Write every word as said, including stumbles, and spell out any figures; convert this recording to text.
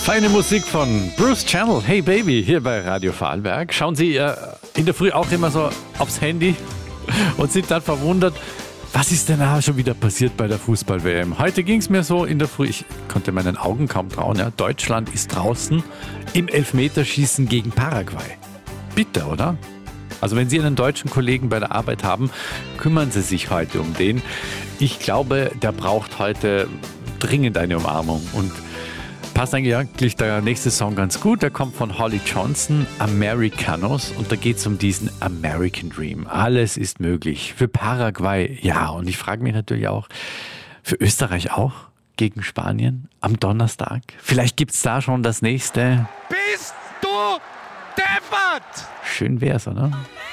Feine Musik von Bruce Channel, Hey Baby, hier bei Radio Vorarlberg. Schauen Sie äh, in der Früh auch immer so aufs Handy und sind dann verwundert, was ist denn da schon wieder passiert bei der Fußball-W M? Heute ging es mir so in der Früh, ich konnte meinen Augen kaum trauen. Ja. Deutschland ist draußen im Elfmeterschießen gegen Paraguay. Bitter, oder? Also wenn Sie einen deutschen Kollegen bei der Arbeit haben, kümmern Sie sich heute um den. Ich glaube, der braucht heute dringend eine Umarmung. Und passt eigentlich der nächste Song ganz gut. Der kommt von Holly Johnson, Americanos. Und da geht es um diesen American Dream. Alles ist möglich. Für Paraguay, ja. Und ich frage mich natürlich auch, für Österreich auch gegen Spanien am Donnerstag? Vielleicht gibt es da schon das nächste. Bist du deppert? Schön wär's, oder?